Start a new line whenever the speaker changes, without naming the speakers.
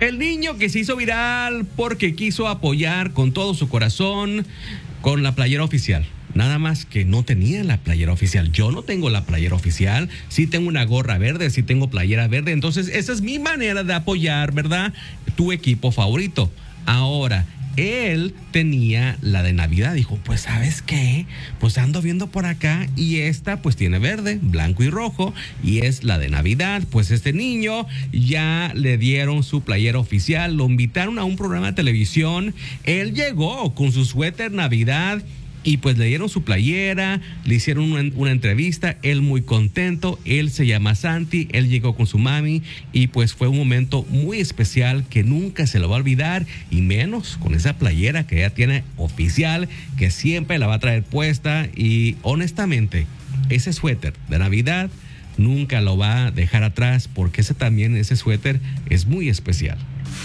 El niño que se hizo viral porque quiso apoyar con todo su corazón con la playera oficial. Nada más que no tenía la playera oficial. Yo no tengo la playera oficial. Sí tengo una gorra verde, sí tengo playera verde. Entonces, esa es mi manera de apoyar, ¿verdad? Tu equipo favorito. Ahora, él tenía la de Navidad. Dijo, pues, ¿sabes qué? Pues ando viendo por acá y esta pues tiene verde, blanco y rojo y es la de Navidad. Pues este niño ya le dieron su playera oficial. Lo invitaron a un programa de televisión. Él llegó con su suéter Navidad y pues le dieron su playera, le hicieron una entrevista, él muy contento, él se llama Santi, él llegó con su mami y pues fue un momento muy especial que nunca se lo va a olvidar y menos con esa playera que ella tiene oficial, que siempre la va a traer puesta y honestamente ese suéter de Navidad nunca lo va a dejar atrás porque ese suéter es muy especial.